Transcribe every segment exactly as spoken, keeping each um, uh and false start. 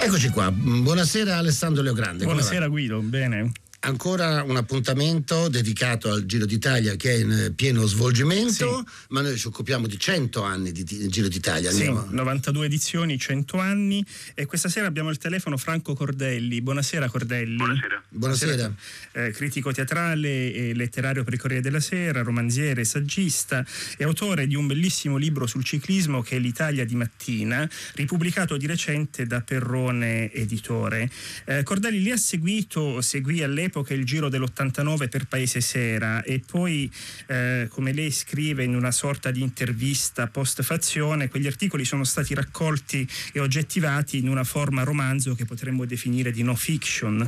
Eccoci qua, buonasera Alessandro Leogrande. Buonasera Guido, bene. Ancora un appuntamento dedicato al Giro d'Italia che è in pieno svolgimento, sì. Ma noi ci occupiamo di cento anni di, di Giro d'Italia. Andiamo. Sì, novantadue edizioni, cento anni, e questa sera abbiamo al telefono Franco Cordelli. Buonasera Cordelli. Buonasera. Buonasera. Buonasera. Eh, critico teatrale e letterario per il Corriere della Sera, romanziere, saggista e autore di un bellissimo libro sul ciclismo che è L'Italia di mattina, ripubblicato di recente da Perrone Editore. Eh, Cordelli, li ha seguito, seguì all'epoca il Giro dell'ottantanove per Paese Sera e poi, eh, come lei scrive in una sorta di intervista post-fazione, quegli articoli sono stati raccolti e oggettivati in una forma romanzo che potremmo definire di no fiction.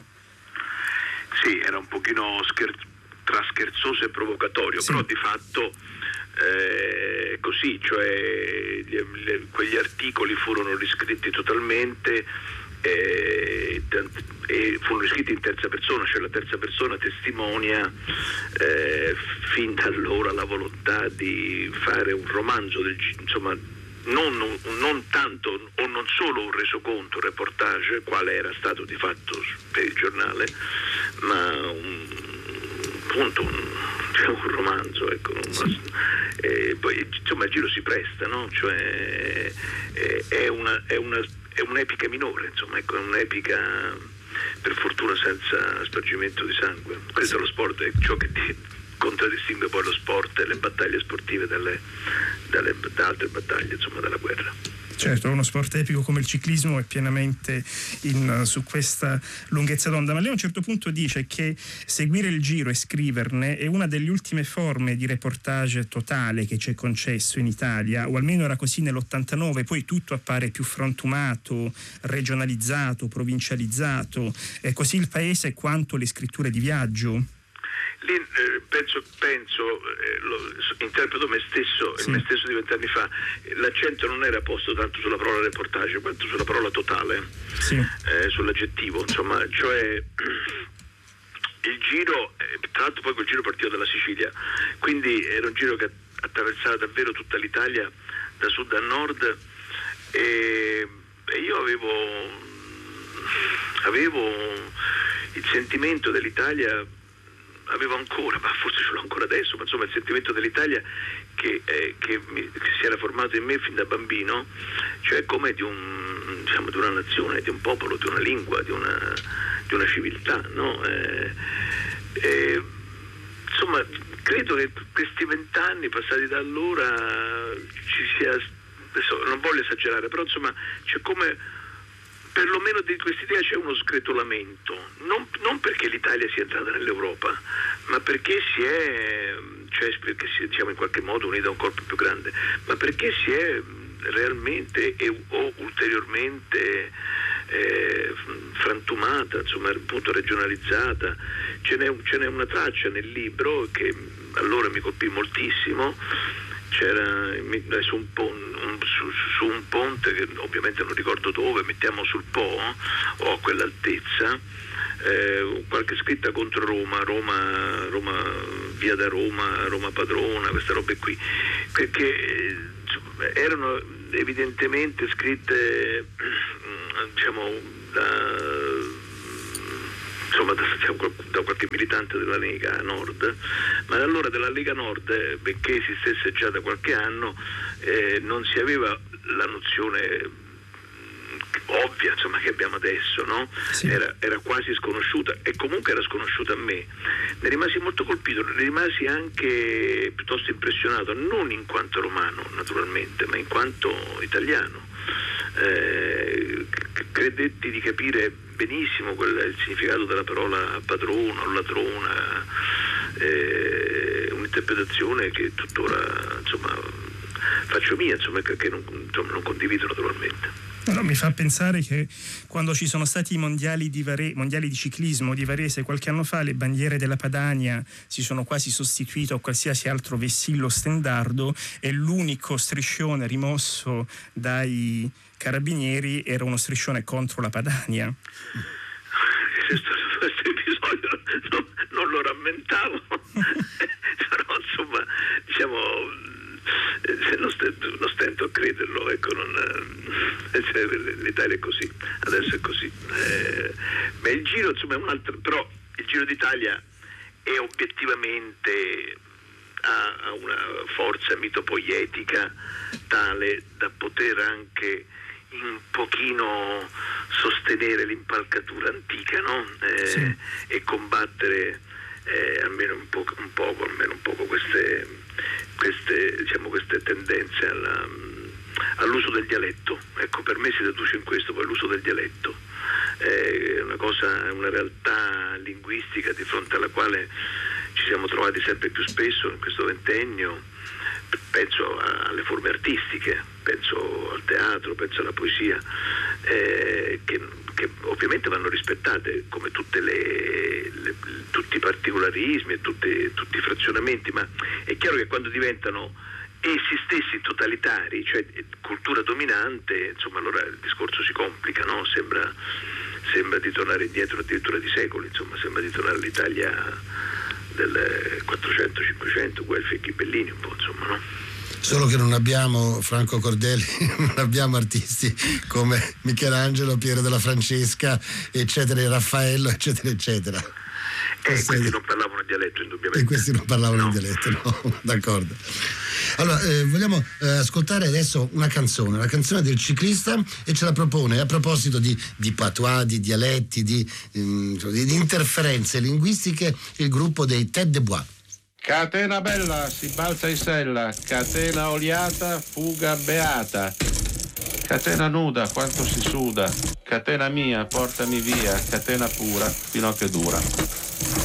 Sì, era un pochino scher- tra scherzoso e provocatorio, sì. Però di fatto eh, così, cioè gli, le, quegli articoli furono riscritti totalmente e, e furono riscritti in terza persona, cioè la terza persona testimonia eh, fin da allora la volontà di fare un romanzo del, insomma non, non tanto o non solo un resoconto, un reportage quale era stato di fatto per il giornale, ma un appunto un, un romanzo, ecco. Sì. E poi insomma il giro si presta, no? Cioè è, è una è una è un'epica minore, insomma, ecco, è un'epica per fortuna senza spargimento di sangue. Questo è lo sport, è ciò che ti contraddistingue poi lo sport e le battaglie sportive dalle, dalle, da altre battaglie, insomma, dalla guerra. Certo, uno sport epico come il ciclismo è pienamente in, su questa lunghezza d'onda, ma lei a un certo punto dice che seguire il Giro e scriverne è una delle ultime forme di reportage totale che ci è concesso in Italia, o almeno era così nell'ottantanove, poi tutto appare più frantumato, regionalizzato, provincializzato, è così il paese quanto le scritture di viaggio. Lì eh, penso, penso eh, lo, interpreto me stesso, sì. me stesso di vent'anni fa, l'accento non era posto tanto sulla parola reportage quanto sulla parola totale, sì. eh, sull'aggettivo, insomma, cioè il giro, eh, tra l'altro poi quel giro partiva dalla Sicilia, quindi era un giro che attraversava davvero tutta l'Italia da sud a nord e, e io avevo avevo il sentimento dell'Italia, avevo ancora, ma forse ce l'ho ancora adesso, ma insomma il sentimento dell'Italia che, eh, che, mi, che si era formato in me fin da bambino, cioè come di un, diciamo, di una nazione, di un popolo, di una lingua, di una, di una civiltà, no? Eh, eh, insomma, credo che questi vent'anni passati da allora ci sia, adesso non voglio esagerare, però insomma c'è come perlomeno di quest'idea c'è uno sgretolamento, non, non perché l'Italia sia entrata nell'Europa, ma perché si è, cioè perché si, diciamo, in qualche modo unita a un corpo più grande, ma perché si è realmente e, o ulteriormente eh, frantumata, insomma appunto regionalizzata. Ce n'è, ce n'è una traccia nel libro che allora mi colpì moltissimo. C'era su un, pon, un, su, su un ponte che ovviamente non ricordo dove, mettiamo sul Po o a quell'altezza, eh, qualche scritta contro Roma, Roma, Roma, via da Roma, Roma padrona, queste robe qui, che, che insomma, erano evidentemente scritte, diciamo, da insomma da, da qualche militante della Lega Nord, ma allora della Lega Nord, benché esistesse già da qualche anno, eh, non si aveva la nozione ovvia, insomma, che abbiamo adesso, no? Sì. Era, era quasi sconosciuta e comunque era sconosciuta a me. Ne rimasi molto colpito, ne rimasi anche piuttosto impressionato, non in quanto romano naturalmente, ma in quanto italiano. Eh, credetti di capire benissimo quel, il significato della parola padrona o ladrona, eh, un'interpretazione che tuttora insomma faccio mia, insomma, che, che non, insomma, non condivido naturalmente. No, mi fa pensare che quando ci sono stati i mondiali di, Vare- mondiali di ciclismo di Varese qualche anno fa, le bandiere della Padania si sono quasi sostituite a qualsiasi altro vessillo stendardo e l'unico striscione rimosso dai carabinieri era uno striscione contro la Padania. Questo episodio non, non lo rammentavo, però insomma, diciamo, eh, non, stento, non stento a crederlo, ecco, non, eh, cioè, l'Italia è così, adesso è così. Eh, ma il Giro, insomma, è un altro, però il Giro d'Italia è obiettivamente ha una forza mitopoietica tale da poter anche un pochino sostenere l'impalcatura antica, no? Eh, sì. E combattere eh, almeno un po', un poco, almeno un poco queste, queste, diciamo, queste tendenze alla, all'uso del dialetto. Ecco, per me si traduce in questo, poi l'uso del dialetto. È una cosa, una realtà linguistica di fronte alla quale ci siamo trovati sempre più spesso in questo ventennio. Penso alle forme artistiche, penso al teatro, penso alla poesia, eh, che, che ovviamente vanno rispettate come tutte le, le, tutti i particolarismi e tutti, tutti i frazionamenti, ma è chiaro che quando diventano essi stessi totalitari, cioè cultura dominante, insomma, allora il discorso si complica, no? Sembra, sembra di tornare indietro addirittura di secoli, insomma, sembra di tornare all'Italia del quattrocento cinquecento, Guelfi e Ghibellini, un po', insomma, no? Solo che non abbiamo Franco Cordelli, non abbiamo artisti come Michelangelo, Piero della Francesca, eccetera, e Raffaello, eccetera, eccetera. E eh, questi non parlavano il dialetto, indubbiamente. E questi non parlavano no. il dialetto, no, d'accordo. Allora, eh, vogliamo eh, ascoltare adesso una canzone, una canzone del ciclista, e ce la propone a proposito di, di patois, di dialetti, di, um, di interferenze linguistiche, il gruppo dei Tête de Bois. Catena bella, si balza in sella, catena oliata, fuga beata. Catena nuda, quanto si suda, catena mia, portami via, catena pura, fino a che dura.